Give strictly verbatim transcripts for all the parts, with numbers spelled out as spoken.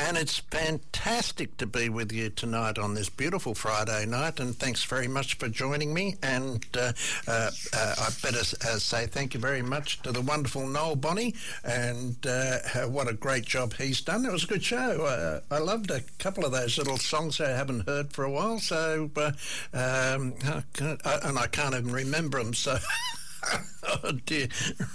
And it's fantastic to be with you tonight on this beautiful Friday night, and thanks very much for joining me. And uh, uh, uh, I better uh, say thank you very much to the wonderful Noel Bonnie, and uh, what a great job he's done. It was a good show. Uh, I loved a couple of those little songs I haven't heard for a while, so uh, um, I can't, I, and I can't even remember them, so oh dear.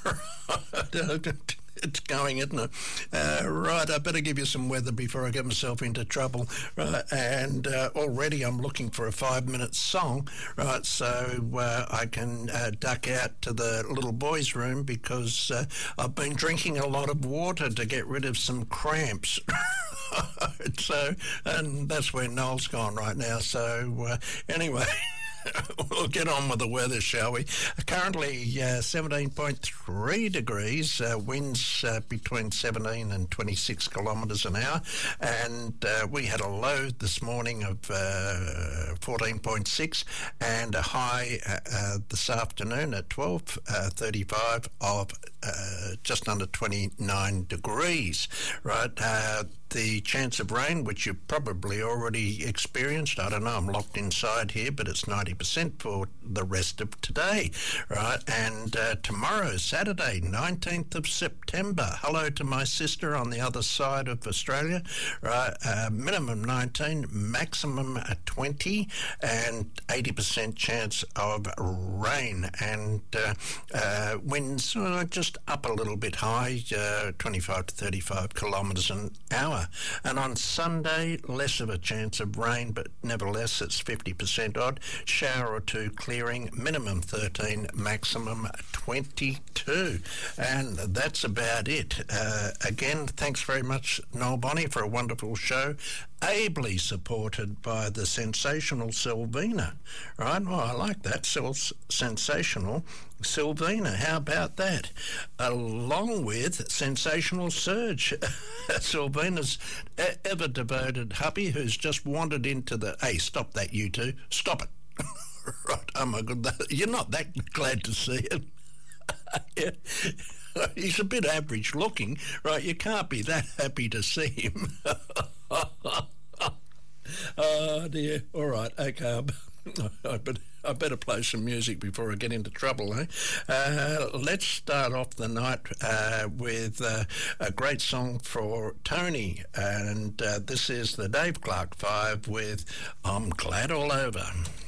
It's going, isn't it? Uh, right, I better give you some weather before I get myself into trouble. Right, and uh, already I'm looking for a five-minute song, right, so uh, I can uh, duck out to the little boys' room because uh, I've been drinking a lot of water to get rid of some cramps. So, and that's where Noel's gone right now. So, uh, anyway... We'll get on with the weather, shall we? Currently uh, seventeen point three degrees, uh, winds uh, between seventeen and twenty-six kilometres an hour, and uh, we had a low this morning of uh, fourteen point six and a high uh, uh, this afternoon at twelve thirty-five of uh, just under twenty-nine degrees, right? Uh, the chance of rain, which you've probably already experienced, I don't know, I'm locked inside here, but it's ninety percent for the rest of today, right? And uh, tomorrow, Saturday, nineteenth of September, hello to my sister on the other side of Australia, right? Uh, minimum nineteen, maximum twenty, and eighty percent chance of rain, and uh, uh, winds uh, just up a little bit high, uh, twenty-five to thirty-five kilometres an hour. And on Sunday, less of a chance of rain, but nevertheless it's fifty percent odd. Shower or two clearing, minimum thirteen, maximum twenty-two. And that's about it. Uh, again, thanks very much, Noel Bonnie, for a wonderful show. Ably supported by the sensational Sylvina, right? Oh, I like that. So sensational Sylvina, how about that? Along with sensational Serge, Sylvina's ever devoted hubby, who's just wandered into the. Hey, stop that, you two! Stop it! Right? Oh my God, you're not that glad to see him. Yeah. He's a bit average looking, right? You can't be that happy to see him. Oh dear. All right. Okay. I better, I better play some music before I get into trouble, eh? Uh, let's start off the night uh, with uh, a great song for Tony, and uh, this is the Dave Clark Five with "I'm Glad All Over."